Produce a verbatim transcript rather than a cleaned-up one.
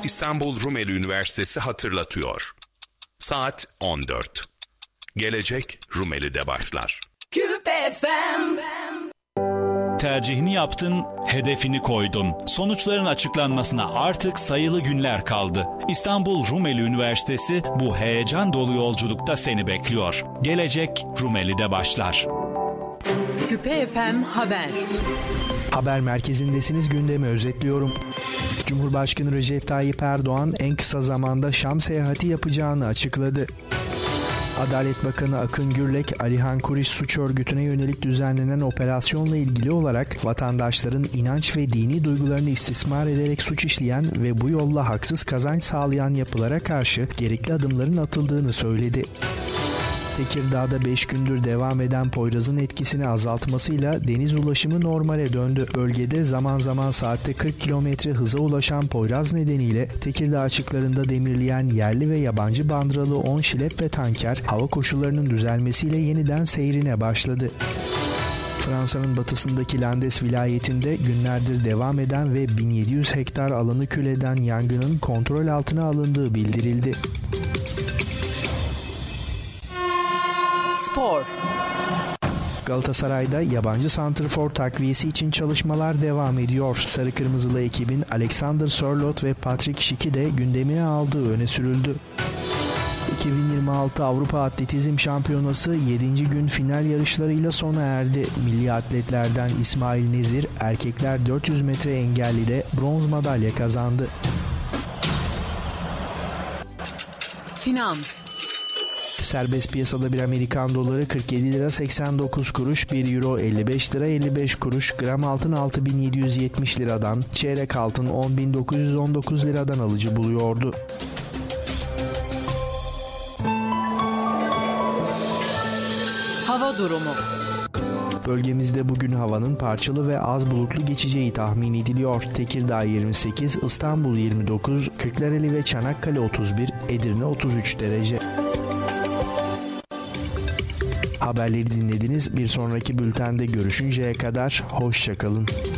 İstanbul Rumeli Üniversitesi hatırlatıyor. Saat on dört. Gelecek Rumeli'de başlar. Küpe F M. Tercihini yaptın, hedefini koydun. Sonuçların açıklanmasına artık sayılı günler kaldı. İstanbul Rumeli Üniversitesi bu heyecan dolu yolculukta seni bekliyor. Gelecek Rumeli'de başlar. Küpe F M Haber. Haber merkezindesiniz, gündemi özetliyorum. Cumhurbaşkanı Recep Tayyip Erdoğan en kısa zamanda Şam seyahati yapacağını açıkladı. Adalet Bakanı Akın Gürlek, Alihan Kuriş suç örgütüne yönelik düzenlenen operasyonla ilgili olarak vatandaşların inanç ve dini duygularını istismar ederek suç işleyen ve bu yolla haksız kazanç sağlayan yapılara karşı gerekli adımların atıldığını söyledi. Tekirdağ'da beş gündür devam eden Poyraz'ın etkisini azaltmasıyla deniz ulaşımı normale döndü. Bölgede zaman zaman saatte kırk kilometre hıza ulaşan Poyraz nedeniyle Tekirdağ açıklarında demirleyen yerli ve yabancı bandıralı on şilep ve tanker hava koşullarının düzelmesiyle yeniden seyrine başladı. Fransa'nın batısındaki Landes vilayetinde günlerdir devam eden ve bin yedi yüz hektar alanı kül eden yangının kontrol altına alındığı bildirildi. Spor. Galatasaray'da yabancı santrfor takviyesi için çalışmalar devam ediyor. Sarı Kırmızılı ekibin Alexander Sörloth ve Patrick Schick'i de gündemine aldığı öne sürüldü. iki bin yirmi altı Avrupa Atletizm Şampiyonası yedinci gün final yarışlarıyla sona erdi. Milli atletlerden İsmail Nezir erkekler dört yüz metre engellide bronz madalya kazandı. Finans. Serbest piyasada bir Amerikan doları kırk yedi lira seksen dokuz kuruş, bir euro elli beş lira elli beş kuruş, gram altın altı bin yedi yüz yetmiş liradan, çeyrek altın on bin dokuz yüz on dokuz liradan alıcı buluyordu. Hava durumu. Bölgemizde bugün havanın parçalı ve az bulutlu geçeceği tahmin ediliyor. Tekirdağ yirmi sekiz, İstanbul yirmi dokuz, Kırklareli ve Çanakkale otuz bir, Edirne otuz üç derece. Haberleri dinlediniz. Bir sonraki bültende görüşünceye kadar hoşça kalın.